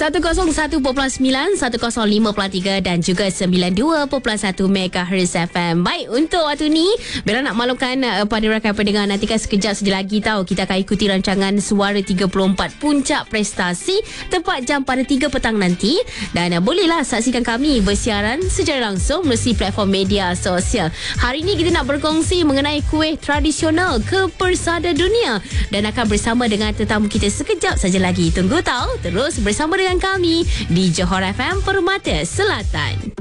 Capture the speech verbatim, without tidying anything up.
seratus satu perpuluhan sembilan, seratus lima perpuluhan tiga dan juga sembilan puluh dua perpuluhan satu megahertz F M. Baik, untuk waktu ni Bella nak maklumkan uh, pada rakan pendengar, nantikan sekejap saja lagi tahu kita akan ikuti rancangan Suara tiga puluh empat Puncak Prestasi tepat jam pada tiga petang nanti, dan uh, bolehlah saksikan kami bersiaran secara langsung melalui platform media sosial. Hari ini kita nak berkongsi mengenai kuih tradisional ke persada dunia dan akan bersama dengan tetamu kita sekejap saja lagi. Tunggu tahu terus bersama dengan kami di Johor F M Permata Selatan.